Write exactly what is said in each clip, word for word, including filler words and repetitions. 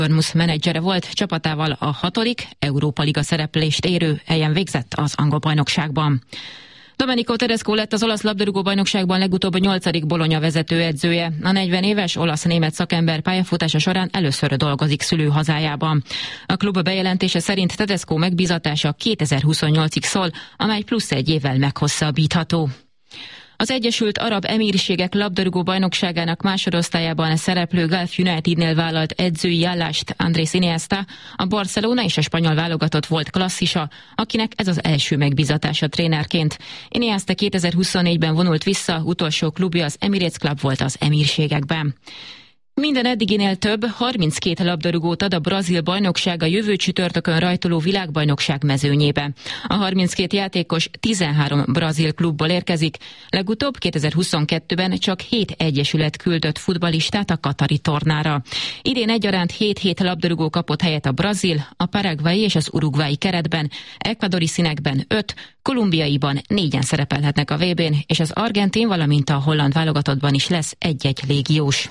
Bournemouth menedzsere volt, csapatával a hatodik Európa Liga szereplést érő helyen végzett az angol bajnokságban. Domenico Tedesco lett az olasz labdarúgó-bajnokságban legutóbb a nyolcadik Bologna vezetőedzője. A negyven éves olasz-német szakember pályafutása során először dolgozik szülőhazájában. A klub bejelentése szerint Tedesco megbízatása kétezer-huszonnyolcig szól, amely plusz egy évvel meghosszabbítható. Az Egyesült Arab Emírségek labdarúgó bajnokságának másodosztályában szereplő Gulf Unitednél vállalt edzői állást Andrés Iniesta, a Barcelona és a spanyol válogatott volt klasszisa, akinek ez az első megbízatása trénerként. Iniesta kétezer-huszonnégyben vonult vissza, utolsó klubja az Emirates Club volt az Emírségekben. Minden eddiginél több, harminckét labdarúgót ad a brazil bajnokság a jövő csütörtökön rajtoló világbajnokság mezőnyébe. A harminckét játékos tizenhárom brazil klubból érkezik, legutóbb kétezer-huszonkettőben csak hét egyesület küldött futballistát a katari tornára. Idén egyaránt hét-hét labdarúgó kapott helyet a brazil, a paraguayi és az uruguayi keretben, ekvadori színekben öt, kolumbiaiban négyen szerepelhetnek a vé bén, és az argentin, valamint a holland válogatottban is lesz egy-egy légiós.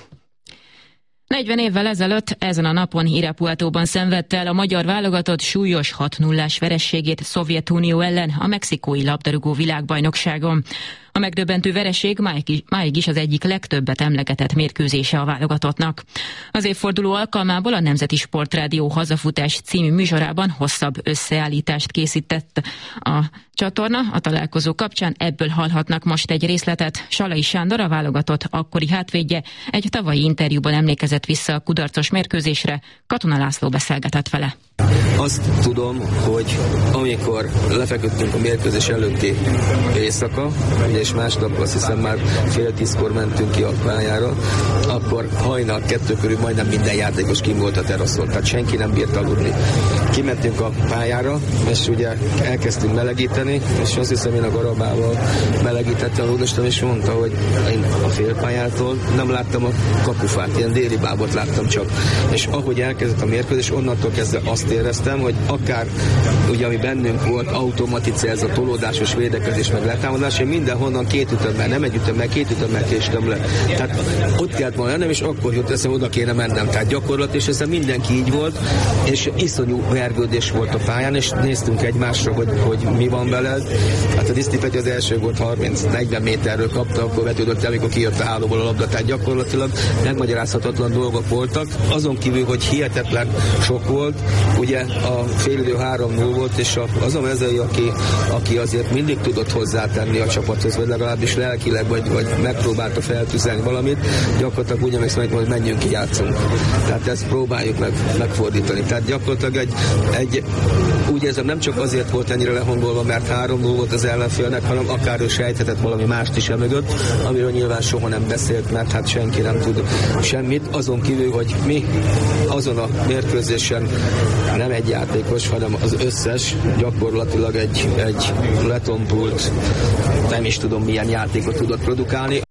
negyven évvel ezelőtt ezen a napon Irapuatóban szenvedte el a magyar válogatott súlyos hat nullás vereségét Szovjetunió ellen a mexikói labdarúgó világbajnokságon. A megdöbbentő vereség máig is az egyik legtöbbet emlegetett mérkőzése a válogatottnak. Az évforduló alkalmából a Nemzeti Sportrádió Hazafutás című műsorában hosszabb összeállítást készített a csatorna. A találkozó kapcsán ebből hallhatnak most egy részletet. Salai Sándor, a válogatott akkori hátvédje, egy tavalyi interjúban emlékezett vissza a kudarcos mérkőzésre. Katona László beszélgetett vele. Azt tudom, hogy amikor lefeküdtünk a mérkőzés előtti éjszaka, ugye és másnap azt hiszem már fél tízkor mentünk ki a pályára, akkor hajnal kettő körül majdnem minden játékos kim volt a teraszon, tehát senki nem bírt aludni. Kimentünk a pályára, és ugye elkezdtünk melegíteni, és azt hiszem én a Garabával melegítettem a Lódostam, és mondta, hogy én a félpályától nem láttam a kapufát, ilyen déli bábot láttam csak. És ahogy elkezdett a mérkőzés, onnantól kezdve azt éreztem, hogy akár ugye ami bennünk volt, automatice ez a tolódásos védekezés meg letámadás, én mindenhonnan két ütömmel, nem egy ütömmel, két ütömmel késtem le. Tehát ott kellett volna lennem, és akkor jött eszem, oda kéne mennem. Tehát gyakorlat, és ez mindenki így volt, és iszonyú vergődés volt a pályán, és néztünk egymásra, hogy, hogy mi van veled. Hát a Diszti Peti az első volt harminc-negyven méterről kapta, akkor vetődött el, amikor kijött a hálóból a labda. Tehát gyakorlatilag megmagyarázhatatlan dolgok voltak. Azon kívül, hogy hihetetlen sok volt, ugye a félidő három null volt, és az a mezői, aki, aki azért mindig tudott hozzátenni a csapathoz, vagy legalábbis lelkileg, vagy, vagy megpróbálta feltüzelni valamit, gyakorlatilag úgy emlékszem, hogy menjünk ki, játszunk. Tehát ezt próbáljuk meg, megfordítani. Tehát gyakorlatilag egy, egy úgy érzem, nem csak azért volt ennyire lehangolva, mert három null volt az ellenfélnek, hanem akár ő sejthetett valami mást is emögött, amiről nyilván soha nem beszélt, mert hát senki nem tud semmit, azon kívül, hogy mi azon a mérkőzésen nem egy játékos, hanem az összes gyakorlatilag egy, egy letompult, nem is tudom milyen játékot tudott produkálni.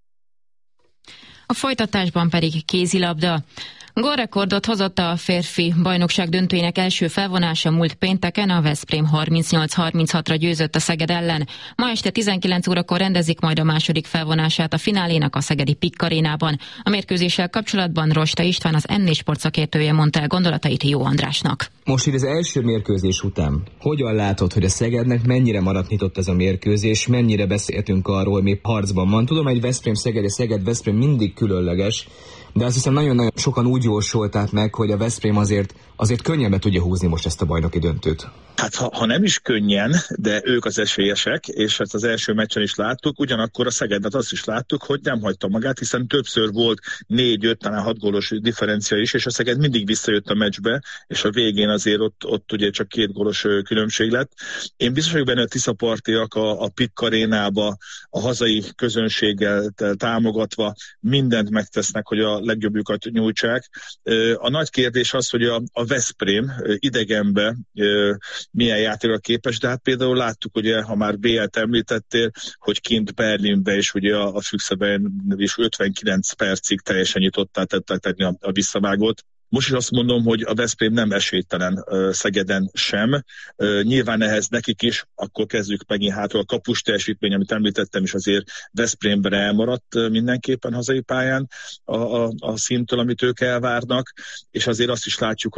A folytatásban pedig kézilabda. Gólrekordot hozott a férfi bajnokság döntőjének első felvonása múlt pénteken, a Veszprém harmincnyolc harminchatra győzött a Szeged ellen. Ma este tizenkilenc órakor rendezik majd a második felvonását a finálénak a szegedi Pikk Arénában. A mérkőzéssel kapcsolatban Rosta István, az em négy Sport szakértője mondta el gondolatait Jó Andrásnak. Most így az első mérkőzés után hogyan látod, hogy a Szegednek mennyire maradt nyitott ez a mérkőzés, mennyire beszéltünk arról, mi harcban van? Tudom, egy Veszprém-Szeged, egy Szeged-Veszprém mindig különleges, de azt hiszem nagyon-nagyon sokan úgy jósolták meg, hogy a Veszprém azért, azért könnyebben tudja húzni most ezt a bajnoki döntőt. Hát ha, ha nem is könnyen, de ők az esélyesek, és ezt az első meccsen is láttuk, ugyanakkor a Szegednek azt is láttuk, hogy nem hagyta magát, hiszen többször volt négy-öt, talán hat gólos differencia is, és a Szeged mindig visszajött a meccsbe, és a végén azért ott, ott ugye csak két gólos különbség lett. Én biztos vagyok benne, a tiszapartiak a, a Pikk Arénába, a hazai közönséggel támogatva mindent megtesznek, hogy a legjobbjukat nyújtsák. A nagy kérdés az, hogy a, a Veszprém idegenbe milyen játékra képes, de hát például láttuk, ugye, ha már bé el-t említettél, hogy kint Berlinbe és ugye a, a Füchseben is ötvenkilenc percig teljesen nyitottá tettek tenni a, a visszavágót. Most is azt mondom, hogy a Veszprém nem esélytelen Szegeden sem. Nyilván ehhez nekik is, akkor kezdjük megint hátul a kapus teljesítmény, amit említettem, és azért Veszprémben elmaradt mindenképpen hazai pályán a, a, a szintől, amit ők elvárnak, és azért azt is látjuk,